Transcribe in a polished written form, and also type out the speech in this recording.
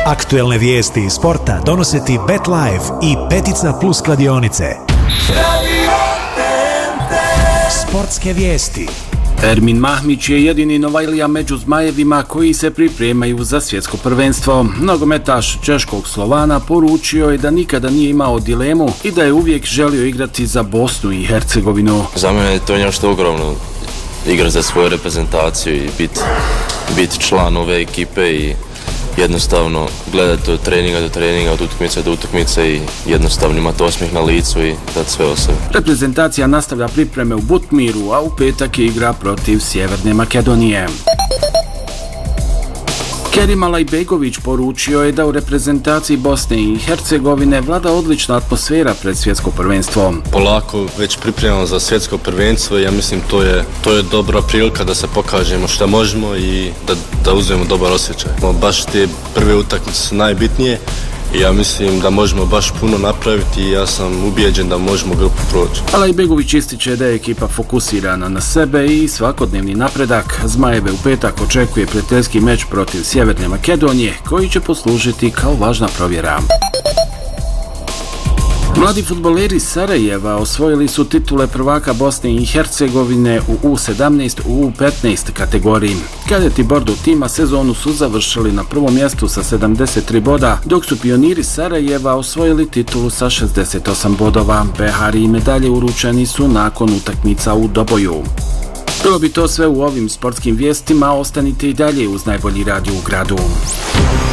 Aktuelne vijesti iz sporta donose ti BetLife i Petica Plus kladionice. Sportske vijesti. Ermin Mahmić je jedini Novajlija među Zmajevima koji se pripremaju za svjetsko prvenstvo. Nogometaš češkog Slovana poručio je da nikada nije imao dilemu i da je uvijek želio igrati za Bosnu i Hercegovinu. Za mene je to nešto ogromno, igrati za svoju reprezentaciju i biti član ove ekipe i jednostavno gledati od treninga do treninga, od utakmice do utakmice i jednostavno imati osmijeh na licu i dati sve o sebi. Reprezentacija nastavlja pripreme u Butmiru, a u petak je igra protiv Sjeverne Makedonije. Kerim Alajbegović poručio je da u reprezentaciji Bosne i Hercegovine vlada odlična atmosfera pred svjetsko prvenstvo. Polako već pripremamo za svjetsko prvenstvo i ja mislim to je dobra prilika da se pokažemo što možemo i da uzmemo dobar osjećaj. Baš te prve utakmice su najbitnije i ja mislim da možemo baš puno napraviti i ja sam ubijeđen da možemo grupu proći. Alajbegović ističe da je ekipa fokusirana na sebe i svakodnevni napredak. Zmajeve u petak očekuje prijateljski meč protiv Sjeverne Makedonije koji će poslužiti kao važna provjera. Mladi fudbaleri Sarajeva osvojili su titule prvaka Bosne i Hercegovine u U17 u U15 kategoriji. Kadeti Bordo tima sezonu su završili na prvom mjestu sa 73 boda, dok su pioniri Sarajeva osvojili titulu sa 68 bodova. Behari i medalje uručeni su nakon utakmica u Doboju. Bilo bi to sve u ovim sportskim vijestima, ostanite i dalje uz najbolji radio u gradu.